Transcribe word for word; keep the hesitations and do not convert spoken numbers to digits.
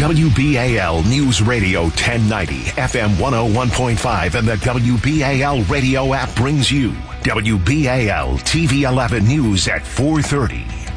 W B A L News Radio ten ninety, F M one oh one point five, and the W B A L radio app brings you W B A L T V eleven News at four thirty.